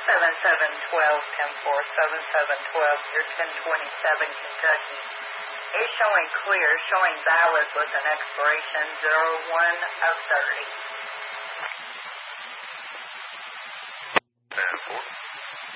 7712, year 1027, Kentucky. Is showing clear, showing valid with an expiration 01 of 30.